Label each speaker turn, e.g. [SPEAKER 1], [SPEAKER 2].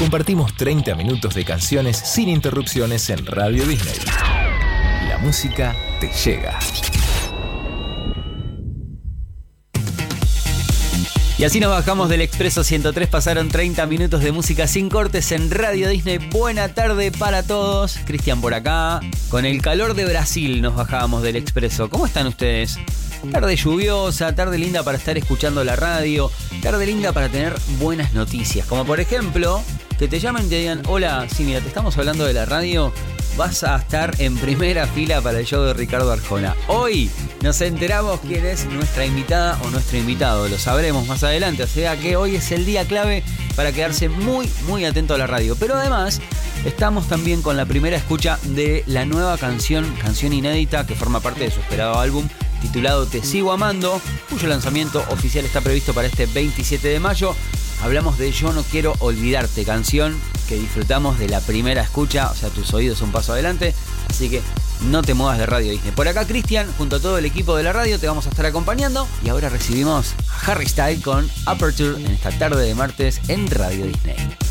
[SPEAKER 1] Compartimos 30 minutos de canciones sin interrupciones en Radio Disney. La música te llega.
[SPEAKER 2] Y así nos bajamos del Expreso 103, pasaron 30 minutos de música sin cortes en Radio Disney. Buena tarde para todos. Cristian por acá. Con el calor de Brasil nos bajábamos del Expreso. ¿Cómo están ustedes? Tarde lluviosa, tarde linda para estar escuchando la radio, tarde linda para tener buenas noticias. Como por ejemplo, que te llamen y te digan: hola, sí, mira, te estamos hablando de la radio. Vas a estar en primera fila para el show de Ricardo Arjona. Hoy nos enteramos quién es nuestra invitada o nuestro invitado. Lo sabremos más adelante. O sea que hoy es el día clave para quedarse muy atento a la radio. Pero además, estamos también con la primera escucha de la nueva canción inédita que forma parte de su esperado álbum titulado Te Sigo Amando, cuyo lanzamiento oficial está previsto para este 27 de mayo. Hablamos de Yo No Quiero Olvidarte, canción que disfrutamos de la primera escucha, o sea, tus oídos un paso adelante, así que no te muevas de Radio Disney. Por acá Cristian, junto a todo el equipo de la radio, te vamos a estar acompañando y ahora recibimos a Harry Styles con Aperture en esta tarde de martes en Radio Disney.